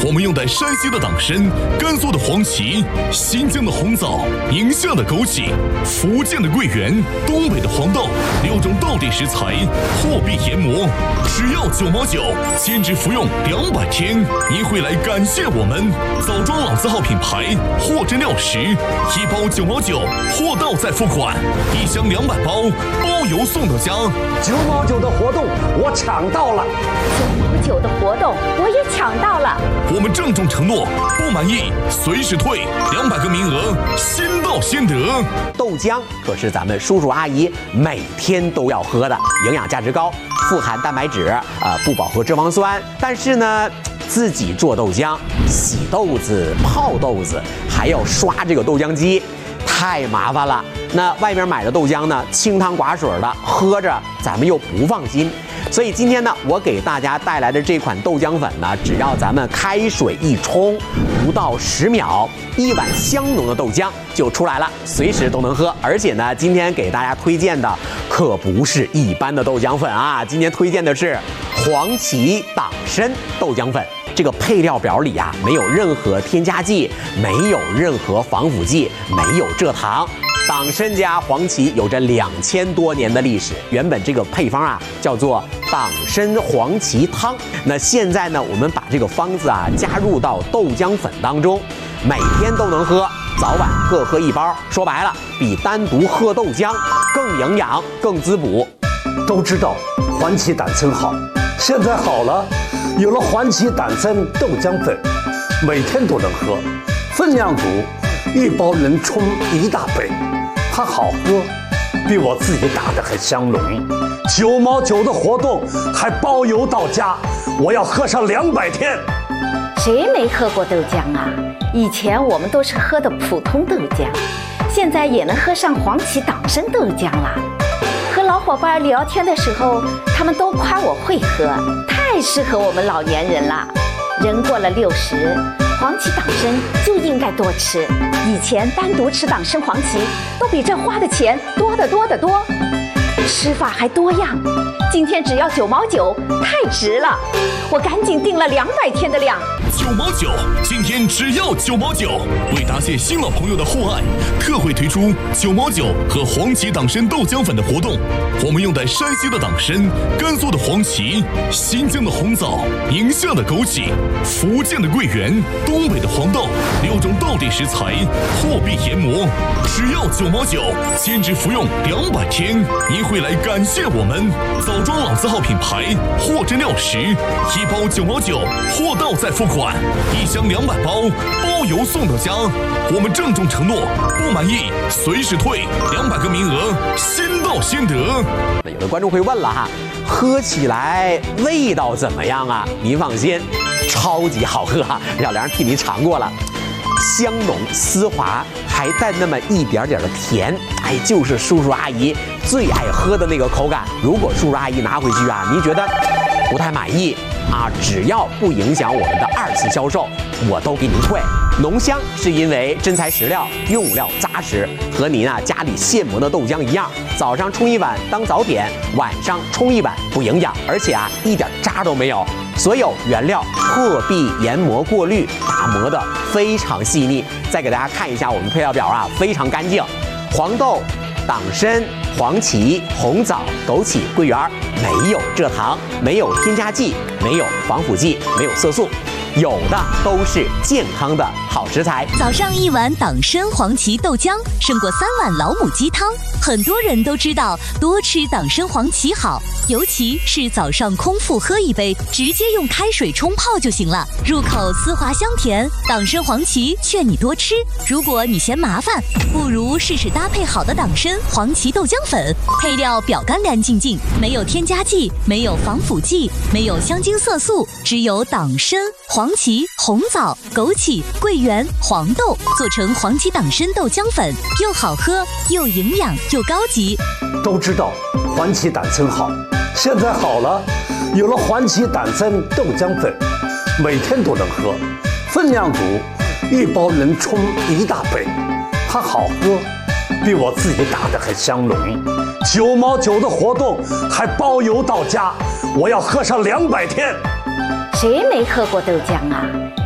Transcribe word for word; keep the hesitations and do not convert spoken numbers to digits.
我们用在山西的党参、甘肃的黄芪、新疆的红枣、宁夏的枸杞、福建的桂圆、东北的黄豆，六种道地食材，破壁研磨，只要九毛九，坚持服用两百天，您会来感谢我们。枣庄老字号品牌，货真料实，一包九毛九，货到再付款，一箱两百包，包邮送到家。 九毛九的活动我抢到了， 九毛九的活动我也抢到了。 我们郑重承诺，不满意随时退，两百个名额，先到先得。 豆浆可是咱们叔叔阿姨每天都要喝的，营养价值高，富含蛋白质，呃，不饱和脂肪酸。但是呢，自己做豆浆，洗豆子、泡豆子，还要刷这个豆浆机，太麻烦了。那外面买的豆浆呢，清汤寡水的，喝着咱们又不放心。所以今天呢，我给大家带来的这款豆浆粉呢，只要咱们开水一冲，不到十秒，一碗香浓的豆浆就出来了，随时都能喝。而且呢，今天给大家推荐的可不是一般的豆浆粉啊，今天推荐的是黄芪党参豆浆粉。这个配料表里啊，没有任何添加剂，没有任何防腐剂，没有蔗糖。党参加黄芪有着两千多年的历史，原本这个配方啊叫做党参黄芪汤。那现在呢，我们把这个方子啊加入到豆浆粉当中，每天都能喝，早晚各喝一包。说白了，比单独喝豆浆更营养、更滋补。 都知道黄芪党参好，现在好了，有了黄芪党参豆浆粉，每天都能喝，分量足，一包能冲一大杯。它好喝，比我自己打的还香浓。九毛九的活动还包邮到家，我要喝上两百天。 谁没喝过豆浆啊？以前我们都是喝的普通豆浆，现在也能喝上黄芪党参豆浆啦。和老伙伴聊天的时候，他们都夸我会喝，太适合我们老年人了。人过了六十，黄芪党参就应该多吃。以前单独吃党参黄芪，都比这花的钱多得多得多，吃法还多样。今天只要九毛九，太值了！我赶紧订了两百天的量。 九毛九，今天只要九毛九。为答谢新老朋友的厚爱，特惠推出九毛九和黄芪党参豆浆粉的活动。我们用在山西的党参、甘肃的黄芪、新疆的红枣、宁夏的枸杞、福建的桂圆、东北的黄豆，六种道地食材，破壁研磨，只要九毛九，坚持服用两百天，您会来感谢我们。枣庄老字号品牌，货真料实，一包九毛九，货到再付款，一箱两百包，包邮送到家。我们郑重承诺，不满意随时退，两百个名额，先到先得。 那有的观众会问了哈，喝起来味道怎么样啊？您放心，超级好喝哈，小梁替您尝过了，香浓丝滑，还带那么一点点的甜，哎，就是叔叔阿姨最爱喝的那个口感。如果叔叔阿姨拿回去啊，您觉得不太满意啊，只要不影响我们的二次销售，我都给您退。浓香是因为真材实料，用料扎实，和您啊家里现磨的豆浆一样，早上冲一碗当早点，晚上冲一碗不营养，而且啊一点渣都没有。所有原料破壁研磨过滤，打磨的非常细腻。再给大家看一下我们配料表啊，非常干净，黄豆、党参、黄芪、红枣、枸杞、桂圆，没有蔗糖，没有添加剂，没有防腐剂，没有色素，有的都是健康的好食材。 早上一碗党参黄芪豆浆，胜过三碗老母鸡汤。很多人都知道多吃党参黄芪好，尤其是早上空腹喝一杯，直接用开水冲泡就行了，入口丝滑香甜。党参黄芪劝你多吃，如果你嫌麻烦，不如试试搭配好的党参黄芪豆浆粉，配料表干干净净，没有添加剂，没有防腐剂，没有香精色素，只有党参、黄芪、红枣、枸杞、桂圆、黄豆做成黄芪党参豆浆粉，又好喝又营养又高级。 都知道黄芪党参好，现在好了，有了黄芪党参豆浆粉，每天都能喝，分量足，一包能冲一大杯。它好喝，比我自己打的还香浓。九毛九的活动还包邮到家，我要喝上两百天。 谁没喝过豆浆啊？